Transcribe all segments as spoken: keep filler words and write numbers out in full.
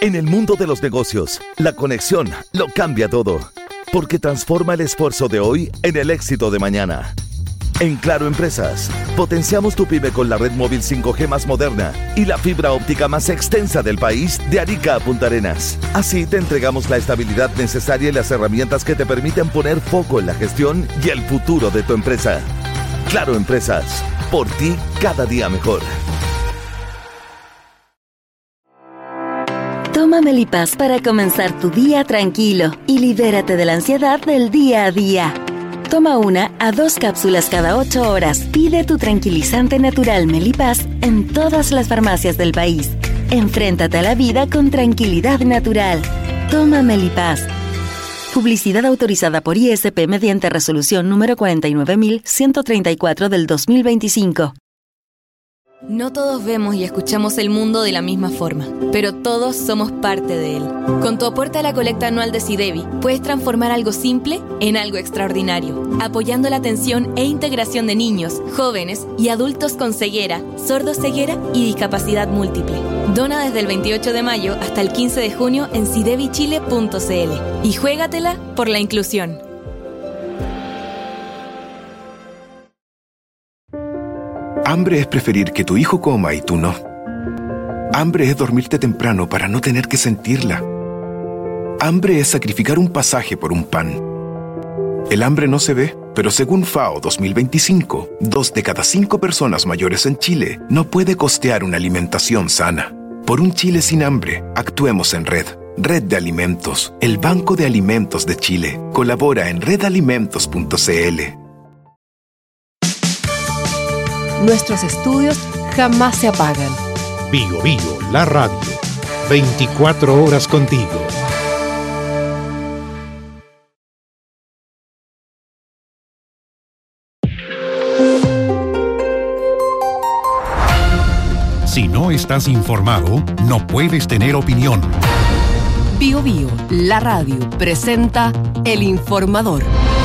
En el mundo de los negocios, la conexión lo cambia todo, porque transforma el esfuerzo de hoy en el éxito de mañana. En Claro Empresas, potenciamos tu pyme con la red móvil cinco G más moderna y la fibra óptica más extensa del país, de Arica a Punta Arenas. Así te entregamos la estabilidad necesaria y las herramientas que te permiten poner foco en la gestión y el futuro de tu empresa. Claro Empresas, por ti cada día mejor. Toma Melipaz para comenzar tu día tranquilo y libérate de la ansiedad del día a día. Toma una a dos cápsulas cada ocho horas. Pide tu tranquilizante natural Melipaz en todas las farmacias del país. Enfréntate a la vida con tranquilidad natural. Toma Melipaz. Publicidad autorizada por I S P mediante resolución número cuarenta y nueve mil ciento treinta y cuatro del dos mil veinticinco. No todos vemos y escuchamos el mundo de la misma forma, pero todos somos parte de él. Con tu aporte a la colecta anual de SIDEBI, puedes transformar algo simple en algo extraordinario, apoyando la atención e integración de niños, jóvenes y adultos con ceguera, sordoceguera y discapacidad múltiple. Dona desde el veintiocho de mayo hasta el quince de junio en sidebi chile punto c l y juégatela por la inclusión. Hambre es preferir que tu hijo coma y tú no. Hambre es dormirte temprano para no tener que sentirla. Hambre es sacrificar un pasaje por un pan. El hambre no se ve, pero según FAO dos mil veinticinco, dos de cada cinco personas mayores en Chile no puede costear una alimentación sana. Por un Chile sin hambre, actuemos en red. Red de Alimentos, el Banco de Alimentos de Chile. Colabora en red alimentos punto c l. Nuestros estudios jamás se apagan. Bio Bio, la radio. veinticuatro horas contigo. Si no estás informado, no puedes tener opinión. Bio Bio, la radio, presenta El Informador.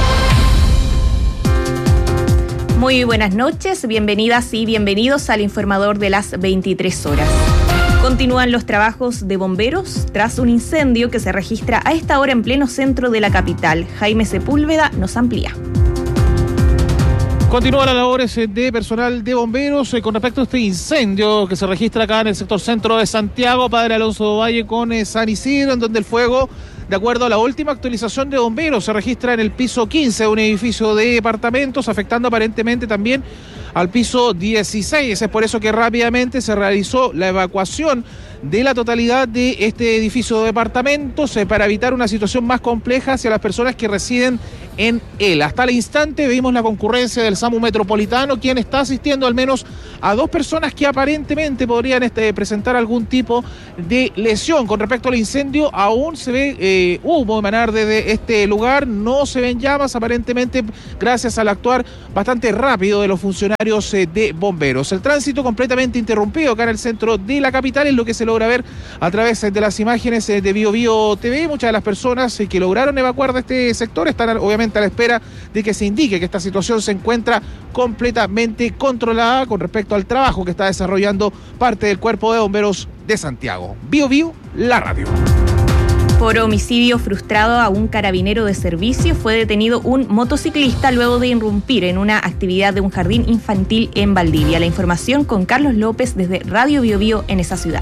Muy buenas noches, bienvenidas y bienvenidos al Informador de las veintitrés horas. Continúan los trabajos de bomberos tras un incendio que se registra a esta hora en pleno centro de la capital. Jaime Sepúlveda nos amplía. Continúan las labores de personal de bomberos eh, con respecto a este incendio que se registra acá en el sector centro de Santiago, Padre Alonso Valle con eh, San Isidro, en donde el fuego, de acuerdo a la última actualización de bomberos, se registra en el piso quince de un edificio de departamentos, afectando aparentemente también al piso dieciséis. Es por eso que rápidamente se realizó la evacuación de la totalidad de este edificio de departamentos eh, para evitar una situación más compleja hacia las personas que residen en él. Hasta el instante vimos la concurrencia del SAMU Metropolitano, quien está asistiendo al menos a dos personas que aparentemente podrían este, presentar algún tipo de lesión. Con respecto al incendio, aún se ve eh, humo emanar desde este lugar, no se ven llamas aparentemente gracias al actuar bastante rápido de los funcionarios eh, de bomberos. El tránsito completamente interrumpido acá en el centro de la capital es lo que se logra ver a través de las imágenes de Bio Bio T V. Muchas de las personas que lograron evacuar de este sector están obviamente a la espera de que se indique que esta situación se encuentra completamente controlada con respecto al trabajo que está desarrollando parte del Cuerpo de Bomberos de Santiago. Bio Bio, la radio. Por homicidio frustrado a un carabinero de servicio fue detenido un motociclista luego de irrumpir en una actividad de un jardín infantil en Valdivia. La información con Carlos López desde Radio Bio Bio en esa ciudad.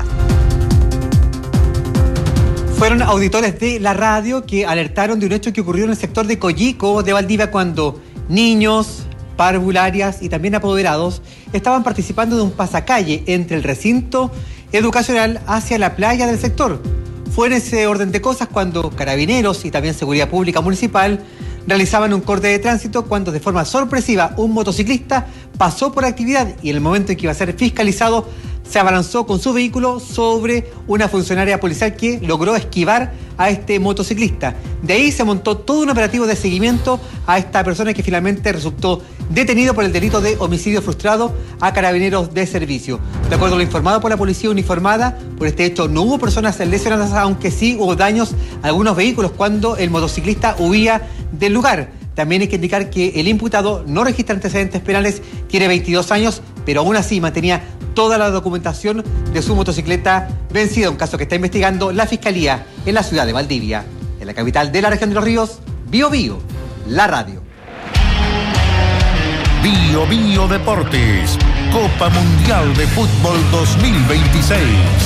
Fueron auditores de la radio que alertaron de un hecho que ocurrió en el sector de Coyico de Valdivia cuando niños, parvularias y también apoderados estaban participando de un pasacalle entre el recinto educacional hacia la playa del sector. Fue en ese orden de cosas cuando carabineros y también seguridad pública municipal realizaban un corte de tránsito cuando de forma sorpresiva un motociclista pasó por actividad y en el momento en que iba a ser fiscalizado se abalanzó con su vehículo sobre una funcionaria policial que logró esquivar a este motociclista. De ahí se montó todo un operativo de seguimiento a esta persona que finalmente resultó detenido por el delito de homicidio frustrado a carabineros de servicio. De acuerdo a lo informado por la policía uniformada, por este hecho no hubo personas lesionadas, aunque sí hubo daños a algunos vehículos cuando el motociclista huía del lugar. También hay que indicar que el imputado no registra antecedentes penales, tiene veintidós años, pero aún así mantenía toda la documentación de su motocicleta vencida, un caso que está investigando la Fiscalía en la ciudad de Valdivia. En la capital de la región de Los Ríos, Bio Bio, la radio. Bio Bio Deportes, Copa Mundial de Fútbol dos mil veintiséis.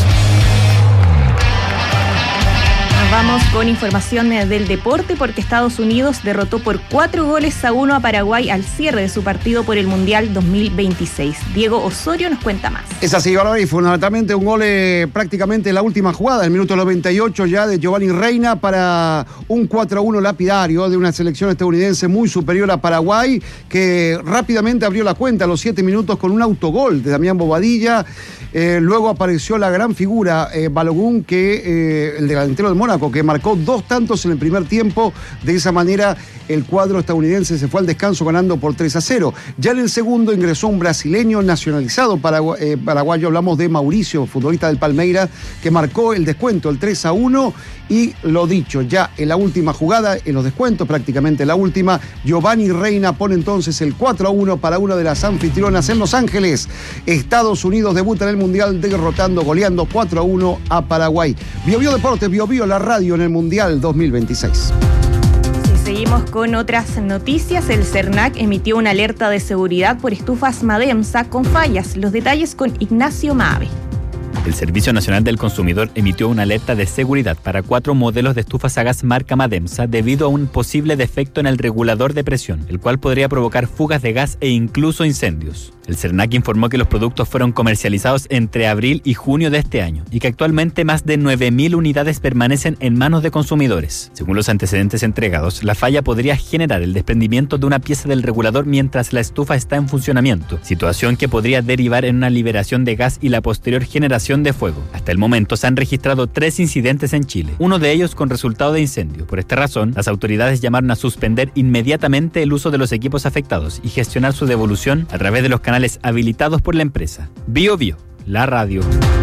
Vamos con información del deporte porque Estados Unidos derrotó por cuatro goles a uno a Paraguay al cierre de su partido por el Mundial dos mil veintiséis. Diego Osorio nos cuenta más. Es así, Valeria, y fundamentalmente un gol eh, prácticamente en la última jugada, el minuto noventa y ocho ya de Giovanni Reina para un cuatro a uno lapidario de una selección estadounidense muy superior a Paraguay, que rápidamente abrió la cuenta a los siete minutos con un autogol de Damián Bobadilla. Eh, luego apareció la gran figura eh, Balogun, que eh, el delantero del Mónaco, que marcó dos tantos en el primer tiempo. De esa manera el cuadro estadounidense se fue al descanso ganando por tres a cero. Ya en el segundo ingresó un brasileño nacionalizado paragu- eh, paraguayo, hablamos de Mauricio, futbolista del Palmeiras, que marcó el descuento, el tres a uno. Y lo dicho, ya en la última jugada, en los descuentos, prácticamente la última, Giovanni Reina pone entonces el cuatro a uno para una de las anfitrionas en Los Ángeles. Estados Unidos debuta en el Mundial derrotando, goleando cuatro a uno a Paraguay. Bio Bio Deportes, Bio Bio, la radio en el Mundial dos mil veintiséis. Seguimos con otras noticias. El CERNAC emitió una alerta de seguridad por estufas Mademsa con fallas. Los detalles con Ignacio Maave. El Servicio Nacional del Consumidor emitió una alerta de seguridad para cuatro modelos de estufas a gas marca Mademsa debido a un posible defecto en el regulador de presión, el cual podría provocar fugas de gas e incluso incendios. El CERNAC informó que los productos fueron comercializados entre abril y junio de este año y que actualmente más de nueve mil unidades permanecen en manos de consumidores. Según los antecedentes entregados, la falla podría generar el desprendimiento de una pieza del regulador mientras la estufa está en funcionamiento, situación que podría derivar en una liberación de gas y la posterior generación de fuego. Hasta el momento se han registrado tres incidentes en Chile, uno de ellos con resultado de incendio. Por esta razón, las autoridades llamaron a suspender inmediatamente el uso de los equipos afectados y gestionar su devolución a través de los canales habilitados por la empresa. Bio Bio, la radio.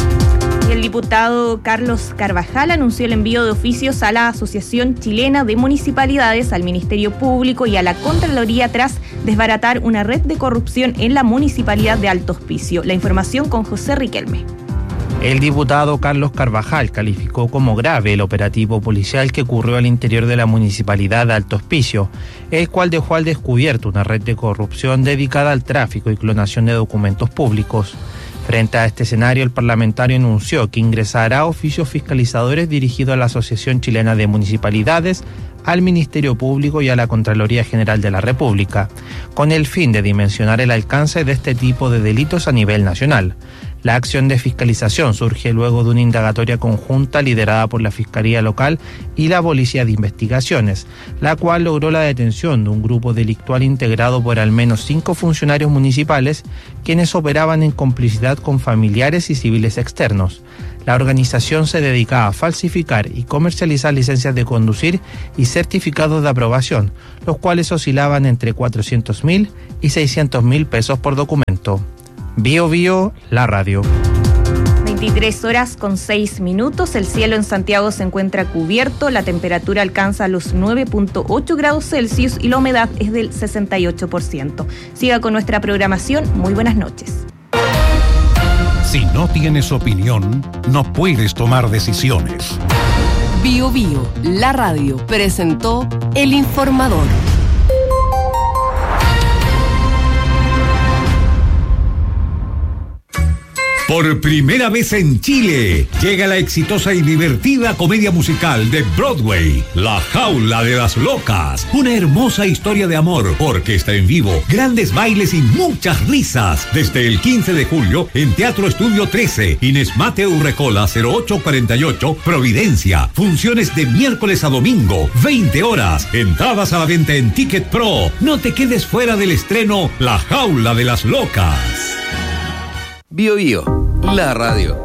Y el diputado Carlos Carvajal anunció el envío de oficios a la Asociación Chilena de Municipalidades, al Ministerio Público y a la Contraloría tras desbaratar una red de corrupción en la municipalidad de Alto Hospicio. La información con José Riquelme. El diputado Carlos Carvajal calificó como grave el operativo policial que ocurrió al interior de la municipalidad de Alto Hospicio, el cual dejó al descubierto una red de corrupción dedicada al tráfico y clonación de documentos públicos. Frente a este escenario, el parlamentario anunció que ingresará oficios fiscalizadores dirigidos a la Asociación Chilena de Municipalidades, al Ministerio Público y a la Contraloría General de la República, con el fin de dimensionar el alcance de este tipo de delitos a nivel nacional. La acción de fiscalización surge luego de una indagatoria conjunta liderada por la Fiscalía Local y la Policía de Investigaciones, la cual logró la detención de un grupo delictual integrado por al menos cinco funcionarios municipales, quienes operaban en complicidad con familiares y civiles externos. La organización se dedicaba a falsificar y comercializar licencias de conducir y certificados de aprobación, los cuales oscilaban entre cuatrocientos mil y seiscientos mil pesos por documento. Bio Bio, la radio. veintitrés horas con seis minutos. El cielo en Santiago se encuentra cubierto. La temperatura alcanza los nueve punto ocho grados Celsius y la humedad es del sesenta y ocho por ciento. Siga con nuestra programación. Muy buenas noches. Si no tienes opinión, no puedes tomar decisiones. Bio Bio, la radio, presentó El Informador. Por primera vez en Chile, llega la exitosa y divertida comedia musical de Broadway, La Jaula de las Locas. Una hermosa historia de amor, orquesta en vivo, grandes bailes y muchas risas. Desde el quince de julio en Teatro Estudio trece, Inés Mateo Urrecola cero ocho cuarenta y ocho, Providencia. Funciones de miércoles a domingo, veinte horas. Entradas a la venta en Ticket Pro. No te quedes fuera del estreno La Jaula de las Locas. Bio Bio, la radio.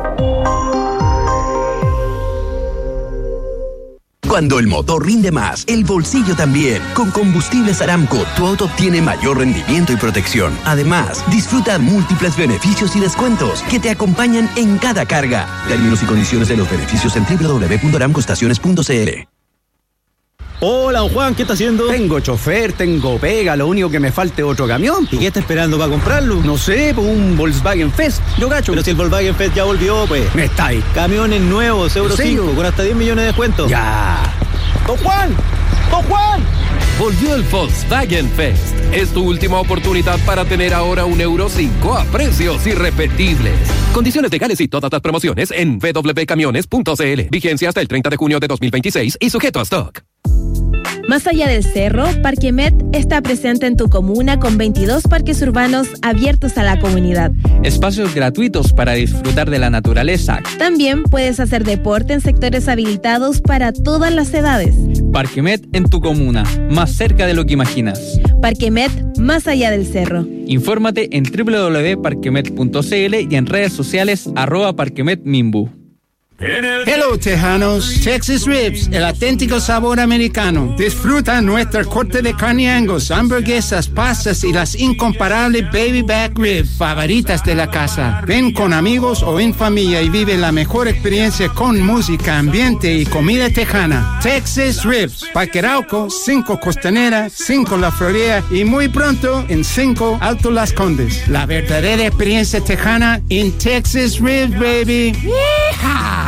Cuando el motor rinde más, el bolsillo también. Con Combustibles Aramco, tu auto obtiene mayor rendimiento y protección. Además, disfruta múltiples beneficios y descuentos que te acompañan en cada carga. Términos y condiciones de los beneficios en doble u doble u doble u punto aramco estaciones punto c l. Hola, don Juan, ¿qué está haciendo? Tengo chofer, tengo pega, lo único que me falta es otro camión. ¿Y qué está esperando para comprarlo? No sé, pues un Volkswagen Fest, yo gacho. Pero si el Volkswagen Fest ya volvió, pues. Me está ahí. Camiones nuevos, Euro cinco, con hasta diez millones de descuento. Ya. ¡Don Juan! ¡Don Juan! Volvió el Volkswagen Fest. Es tu última oportunidad para tener ahora un Euro cinco a precios irrepetibles. Condiciones legales y todas las promociones en w w w punto camiones punto c l. Vigencia hasta el treinta de junio de dos mil veintiséis y sujeto a stock. Más allá del cerro, Parquemet está presente en tu comuna con veintidós parques urbanos abiertos a la comunidad. Espacios gratuitos para disfrutar de la naturaleza. También puedes hacer deporte en sectores habilitados para todas las edades. Parquemet en tu comuna, más cerca de lo que imaginas. Parquemet, más allá del cerro. Infórmate en w w w punto parquemet punto c l y en redes sociales arroba parquemetmimbu. Hello, tejanos. Texas Ribs, el auténtico sabor americano. Disfruta nuestra corte de carne Angus, hamburguesas, pastas y las incomparables baby back ribs favoritas de la casa. Ven con amigos o en familia y vive la mejor experiencia con música, ambiente y comida tejana. Texas Ribs, Parque Arauco, cinco Costanera, cinco La Florida y muy pronto en cinco Alto Las Condes. La verdadera experiencia tejana en Texas Ribs, baby. ¡Yeehaw!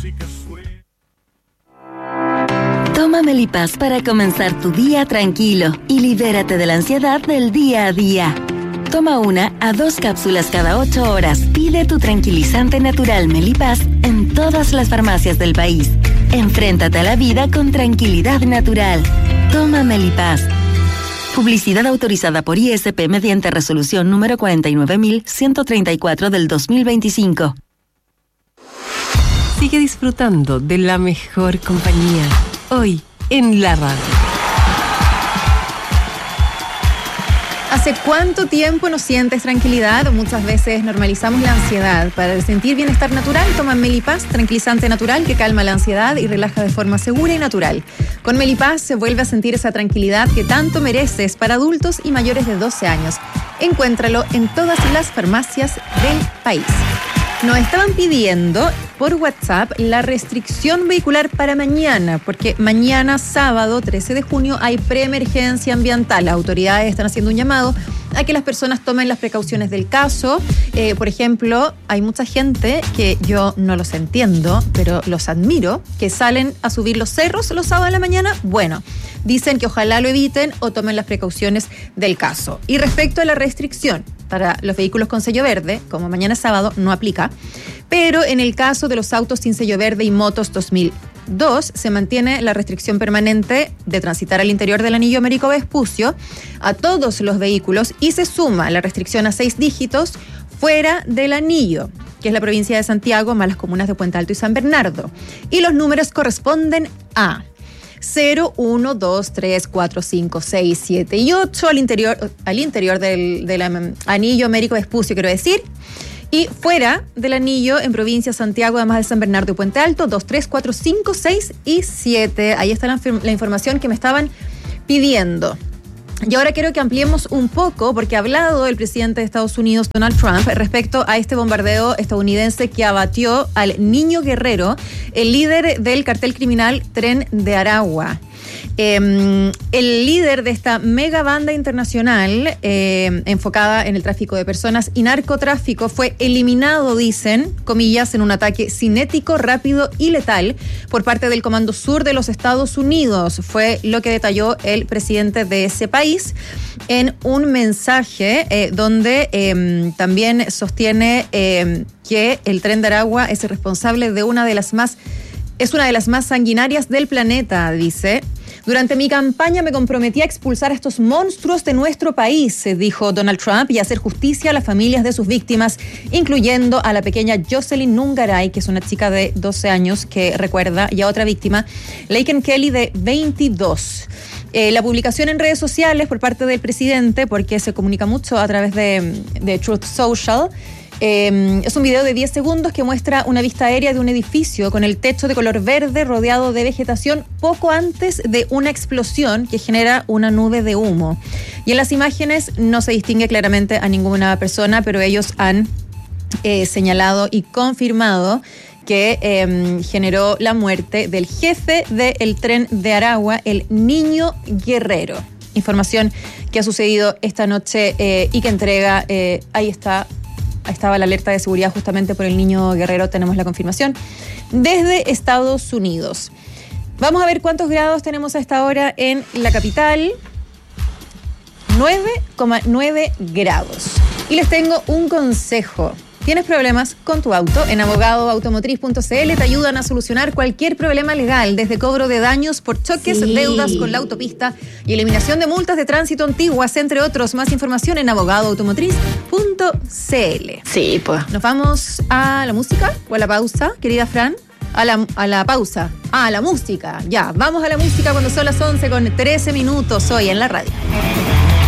Toma Melipaz para comenzar tu día tranquilo y libérate de la ansiedad del día a día. Toma una a dos cápsulas cada ocho horas. Pide tu tranquilizante natural Melipaz en todas las farmacias del país. Enfréntate a la vida con tranquilidad natural. Toma Melipaz. Publicidad autorizada por I S P mediante resolución número cuarenta y nueve mil ciento treinta y cuatro del dos mil veinticinco. Sigue disfrutando de la mejor compañía, hoy en la radio. ¿Hace cuánto tiempo no sientes tranquilidad? Muchas veces normalizamos la ansiedad. Para sentir bienestar natural, toma Melipaz, tranquilizante natural que calma la ansiedad y relaja de forma segura y natural. Con Melipaz se vuelve a sentir esa tranquilidad que tanto mereces para adultos y mayores de doce años. Encuéntralo en todas las farmacias del país. Nos estaban pidiendo por WhatsApp la restricción vehicular para mañana, porque mañana, sábado trece de junio, hay preemergencia ambiental. Las autoridades están haciendo un llamado a que las personas tomen las precauciones del caso. Eh, por ejemplo, hay mucha gente que yo no los entiendo, pero los admiro, que salen a subir los cerros los sábados de la mañana. Bueno, dicen que ojalá lo eviten o tomen las precauciones del caso. Y respecto a la restricción para los vehículos con sello verde, como mañana es sábado, no aplica. Pero en el caso de los autos sin sello verde y motos dos mil dos, se mantiene la restricción permanente de transitar al interior del anillo Américo Vespucio a todos los vehículos y se suma la restricción a seis dígitos fuera del anillo, que es la provincia de Santiago, más las comunas de Puente Alto y San Bernardo. Y los números corresponden a cero, uno, dos, tres, cuatro, cinco, seis, siete y ocho al interior, al interior del, del anillo Américo Vespucio, quiero decir. Y fuera del anillo, en provincia de Santiago, además de San Bernardo y Puente Alto, dos, tres, cuatro, cinco, seis y siete. Ahí está la, la información que me estaban pidiendo. Y ahora quiero que ampliemos un poco, porque ha hablado el presidente de Estados Unidos, Donald Trump, respecto a este bombardeo estadounidense que abatió al Niño Guerrero, el líder del cartel criminal Tren de Aragua. Eh, el líder de esta mega banda internacional eh, enfocada en el tráfico de personas y narcotráfico fue eliminado, dicen, comillas, en un ataque cinético, rápido y letal por parte del Comando Sur de los Estados Unidos. Fue lo que detalló el presidente de ese país en un mensaje eh, donde eh, también sostiene eh, que el Tren de Aragua es el responsable de una de las más, es una de las más sanguinarias del planeta, dice. Durante mi campaña me comprometí a expulsar a estos monstruos de nuestro país, dijo Donald Trump, y hacer justicia a las familias de sus víctimas, incluyendo a la pequeña Jocelyn Nungaray, que es una chica de doce años que recuerda, y a otra víctima, Laken Kelly, de veintidós. Eh, la publicación en redes sociales por parte del presidente, porque se comunica mucho a través de, de Truth Social, Eh, es un video de diez segundos que muestra una vista aérea de un edificio con el techo de color verde rodeado de vegetación poco antes de una explosión que genera una nube de humo. Y en las imágenes no se distingue claramente a ninguna persona, pero ellos han eh, señalado y confirmado que eh, generó la muerte del jefe del tren de Aragua, el Niño Guerrero. Información que ha sucedido esta noche eh, y que entrega, eh, ahí está, ahí estaba la alerta de seguridad justamente por el Niño Guerrero, tenemos la confirmación, desde Estados Unidos. Vamos a ver cuántos grados tenemos a esta hora en la capital. nueve coma nueve grados. Y les tengo un consejo. ¿Tienes problemas con tu auto? En abogado automotriz punto c l te ayudan a solucionar cualquier problema legal, desde cobro de daños por choques, sí. deudas con la autopista y eliminación de multas de tránsito antiguas, entre otros. Más información en abogado automotriz punto c l. Sí, pues. ¿Nos vamos a la música o a la pausa, querida Fran? A la, a la pausa. Ah, a la música. Ya, vamos a la música cuando son las once con trece minutos hoy en la radio.